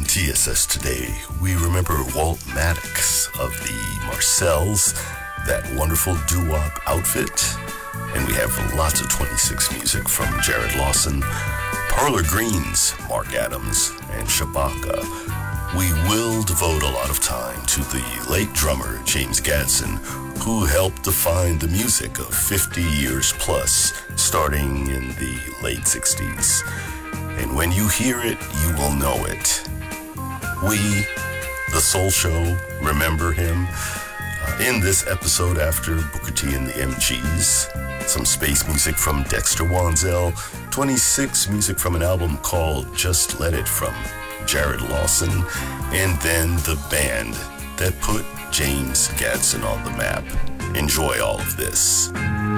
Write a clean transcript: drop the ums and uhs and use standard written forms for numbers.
TSS today, we remember Walt Maddox of the Marcells, that wonderful doo-wop outfit. And we have lots of 26 music from Jared Lawson, Parlor Greens, Mark Adams, and Shabaka. We will devote a lot of time to the late drummer James Gadson, who helped define the music of 50 years plus, starting in the late 60s. And when you hear it, you will know it. We, the Soul Show, remember him in this episode after Booker T and the MGs. Some space music from Dexter Wansel, 26 music from an album called Just Let It from Jared Lawson, and then the band that put James Gadson on the map. Enjoy all of this.